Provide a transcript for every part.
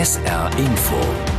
SR Info.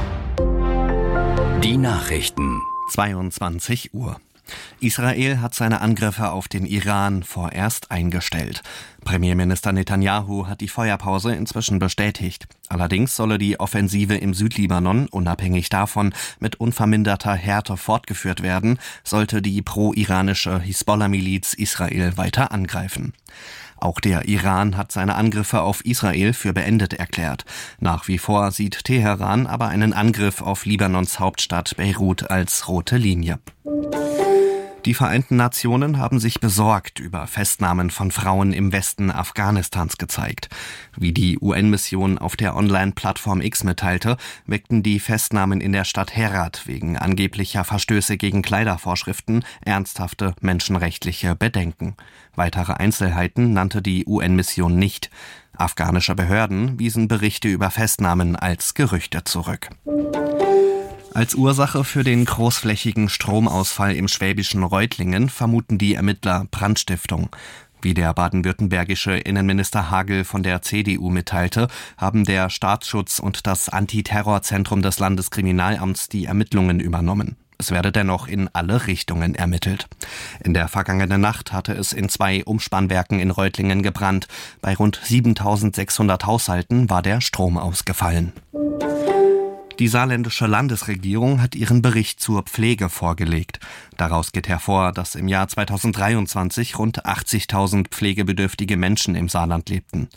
Die Nachrichten. 22 Uhr. Israel hat seine Angriffe auf den Iran vorerst eingestellt. Premierminister Netanyahu hat die Feuerpause inzwischen bestätigt. Allerdings solle die Offensive im Südlibanon, unabhängig davon, mit unverminderter Härte fortgeführt werden, sollte die pro-iranische Hisbollah-Miliz Israel weiter angreifen. Auch der Iran hat seine Angriffe auf Israel für beendet erklärt. Nach wie vor sieht Teheran aber einen Angriff auf Libanons Hauptstadt Beirut als rote Linie. Die Vereinten Nationen haben sich besorgt über Festnahmen von Frauen im Westen Afghanistans gezeigt. Wie die UN-Mission auf der Online-Plattform X mitteilte, weckten die Festnahmen in der Stadt Herat wegen angeblicher Verstöße gegen Kleidervorschriften ernsthafte menschenrechtliche Bedenken. Weitere Einzelheiten nannte die UN-Mission nicht. Afghanische Behörden wiesen Berichte über Festnahmen als Gerüchte zurück. Als Ursache für den großflächigen Stromausfall im schwäbischen Reutlingen vermuten die Ermittler Brandstiftung. Wie der baden-württembergische Innenminister Hagel von der CDU mitteilte, haben der Staatsschutz und das Antiterrorzentrum des Landeskriminalamts die Ermittlungen übernommen. Es werde dennoch in alle Richtungen ermittelt. In der vergangenen Nacht hatte es in 2 Umspannwerken in Reutlingen gebrannt. Bei rund 7.600 Haushalten war der Strom ausgefallen. Die saarländische Landesregierung hat ihren Bericht zur Pflege vorgelegt. Daraus geht hervor, dass im Jahr 2023 rund 80.000 pflegebedürftige Menschen im Saarland lebten.